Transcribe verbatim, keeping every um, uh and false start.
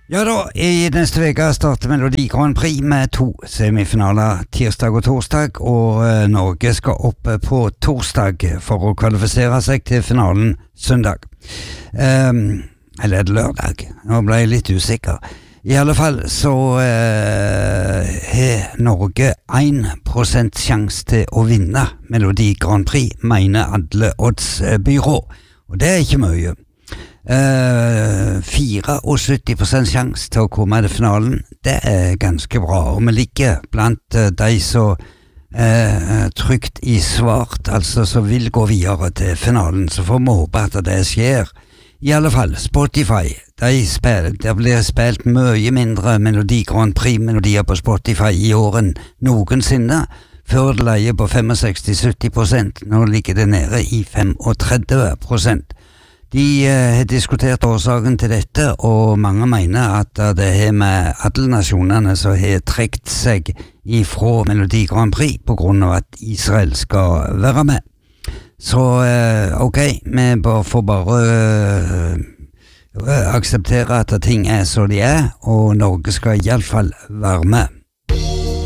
Ja da, i neste veka starter Melodi Grand Prix med to semifinaler, tirsdag og torsdag, og eh, Norge skal opp på torsdag for å kvalifisere seg til finalen søndag. Um, eller er det lørdag? Nå ble jeg litt usikker. I alle fall så eh, har Norge én prosent sjanse til å vinne Melodi Grand Prix, mener alle oddsbyrå, og det er ikke mye. Uh, syttifire prosent sjanse til å komme til finalen. Det er ganske bra, og vi ligger blant uh, de som uh, trygt i svart, altså som vil gå videre til finalen, så får vi håpe at det skjer. I alle fall, Spotify, de spil, det blir spilt mye mindre Melodi Grand Prix-melodier på Spotify i år enn noensinne. Før det leier på sekstifem til sytti prosent, nå ligger det nede i trettifem prosent. De har eh, diskutert årsaken til dette, og mange mener at uh, det er med alle nasjonene som har trekt seg ifra Melodi Grand Prix på grunn av at Israel skal være med. Så eh, ok, vi bare får bare uh, akseptere at ting er som de er, og Norge skal i alle fall være med.